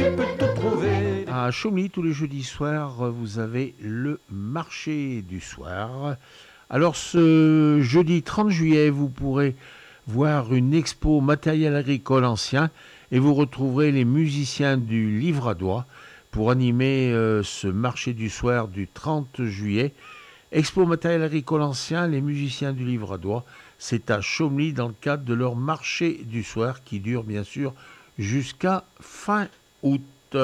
peut te trouver. À Chaumy, tous les jeudis soirs, vous avez le marché du soir. Alors ce jeudi 30 juillet, vous pourrez voir une expo matériel agricole ancien et vous retrouverez les musiciens du Livradois pour animer ce marché du soir du 30 juillet. Expo matériel agricole ancien, les musiciens du Livradois, c'est à Chaumy dans le cadre de leur marché du soir qui dure bien sûr jusqu'à fin août.